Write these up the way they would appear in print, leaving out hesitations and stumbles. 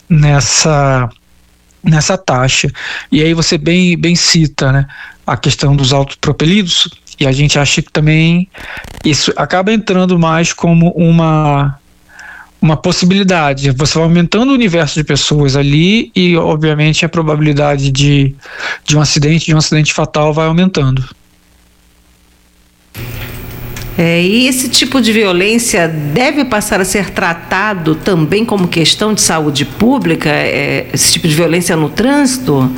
nessa taxa. E aí você bem cita, né, a questão dos autopropelidos, e a gente acha que também isso acaba entrando mais como uma possibilidade. Você vai aumentando o universo de pessoas ali e, obviamente, a probabilidade de um acidente fatal vai aumentando. E esse tipo de violência deve passar a ser tratado também como questão de saúde pública, esse tipo de violência no trânsito?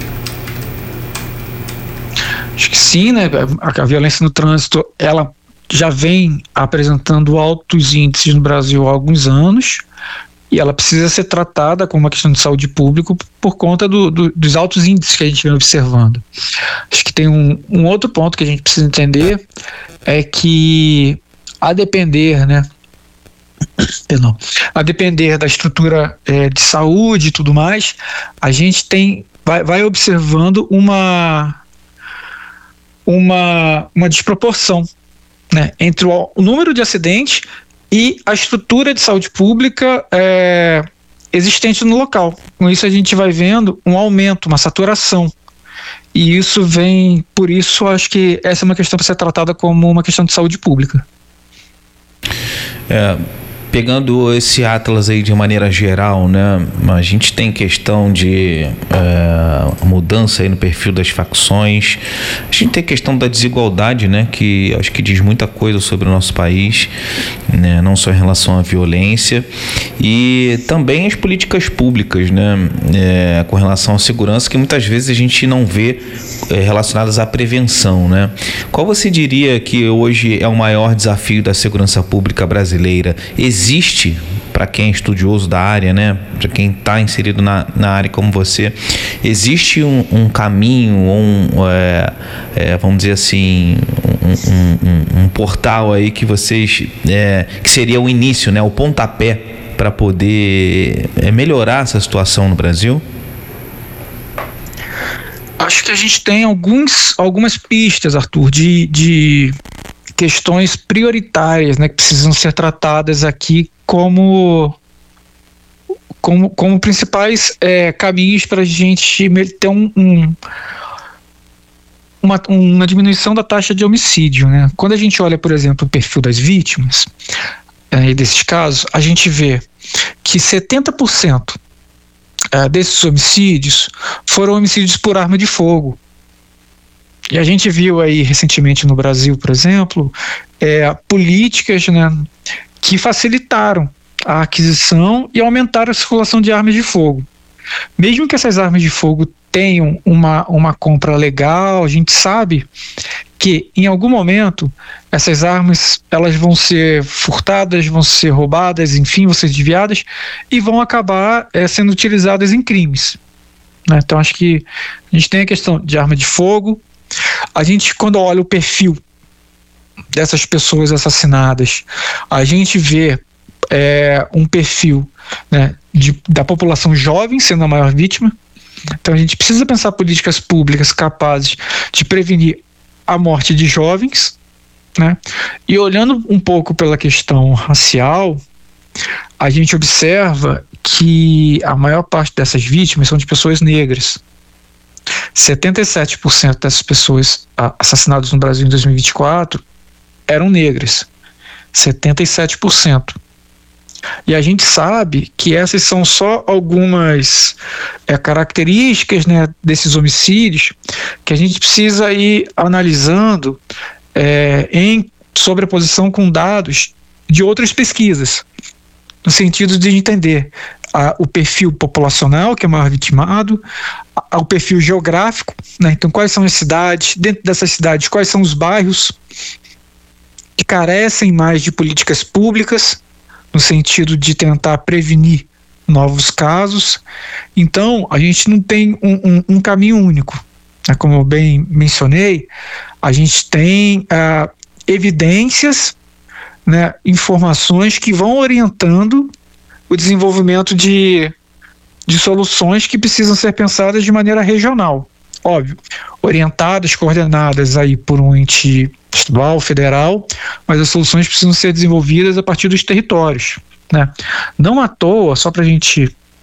Acho que sim, né? A violência no trânsito, ela já vem apresentando altos índices no Brasil há alguns anos e ela precisa ser tratada como uma questão de saúde pública por conta dos altos índices que a gente vem observando. Acho que tem um outro ponto que a gente precisa entender, é que a depender, né, a depender da estrutura de saúde e tudo mais, a gente vai observando uma desproporção, né, entre o número de acidentes e a estrutura de saúde pública existente no local. Com isso a gente vai vendo um aumento, uma saturação. E isso por isso acho que essa é uma questão para ser tratada como uma questão de saúde pública. Pegando esse atlas aí de maneira geral, né, a gente tem questão de mudança aí no perfil das facções, a gente tem questão da desigualdade, né, que acho que diz muita coisa sobre o nosso país, né, não só em relação à violência, e também as políticas públicas, né, com relação à segurança, que muitas vezes a gente não vê relacionadas à prevenção, né? Qual você diria que hoje é o maior desafio da segurança pública brasileira? Existe, para quem é estudioso da área, né, para quem está inserido na área como você, existe um caminho, vamos dizer assim, um portal aí que vocês, que seria o início, né, o pontapé para poder melhorar essa situação no Brasil? Acho que a gente tem algumas pistas, Arthur, de questões prioritárias, né, que precisam ser tratadas aqui como principais caminhos para a gente ter uma diminuição da taxa de homicídio, né? Quando a gente olha, por exemplo, o perfil das vítimas e desses casos, a gente vê que 70% desses homicídios foram homicídios por arma de fogo. E a gente viu aí recentemente no Brasil, por exemplo, políticas, né, que facilitaram a aquisição e aumentaram a circulação de armas de fogo. Mesmo que essas armas de fogo tenham uma compra legal, a gente sabe que em algum momento essas armas elas vão ser furtadas, vão ser roubadas, enfim, vão ser desviadas e vão acabar sendo utilizadas em crimes, né? Então acho que a gente tem a questão de arma de fogo. A gente, quando olha o perfil dessas pessoas assassinadas, a gente vê um perfil, né, da população jovem sendo a maior vítima. Então a gente precisa pensar políticas públicas capazes de prevenir a morte de jovens, né? E olhando um pouco pela questão racial, a gente observa que a maior parte dessas vítimas são de pessoas negras. 77% dessas pessoas assassinadas no Brasil em 2024 eram negras. 77%. E a gente sabe que essas são só algumas características, né, desses homicídios que a gente precisa ir analisando em sobreposição com dados de outras pesquisas, no sentido de entender o perfil populacional, que é maior vitimado, o perfil geográfico, né? Então quais são as cidades, dentro dessas cidades quais são os bairros que carecem mais de políticas públicas, no sentido de tentar prevenir novos casos. Então, a gente não tem um caminho único, né? Como eu bem mencionei, a gente tem evidências, né, informações que vão orientando o desenvolvimento de soluções que precisam ser pensadas de maneira regional. Óbvio, orientadas, coordenadas aí por um ente estadual, federal, mas as soluções precisam ser desenvolvidas a partir dos territórios, né? Não à toa, só para a gente